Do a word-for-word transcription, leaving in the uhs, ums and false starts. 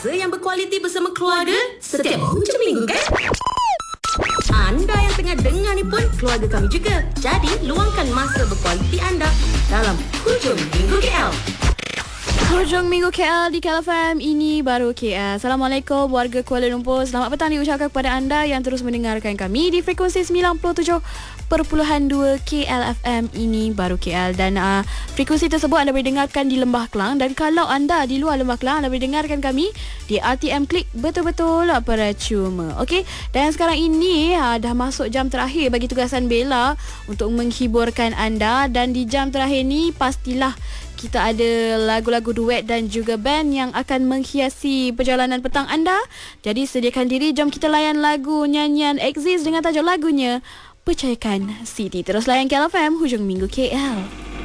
masa yang berkualiti bersama keluarga setiap hujung minggu kan? Anda yang tengah dengar ni pun keluarga kami juga. Jadi, luangkan masa berkualiti anda dalam Hujung Minggu K L. Hujung Minggu K L di K L F M, ini baru K L. Assalamualaikum warga Kuala Lumpur. Selamat petang diucapkan kepada anda yang terus mendengarkan kami di frekuensi sembilan puluh tujuh perpuluhan dua K L F M, ini baru K L. Dan uh, frekuensi tersebut anda boleh dengarkan di Lembah Kelang. Dan kalau anda di luar Lembah Kelang, anda boleh dengarkan kami di R T M Klik betul-betul percuma. Okey, dan sekarang ini uh, dah masuk jam terakhir bagi tugasan Bella untuk menghiburkan anda. Dan di jam terakhir ni pastilah kita ada lagu-lagu duet dan juga band yang akan menghiasi perjalanan petang anda. Jadi sediakan diri, jom kita layan lagu nyanyian Exist dengan tajuk lagunya Percayakan Siti. Terus layan K L F M Hujung Minggu K L.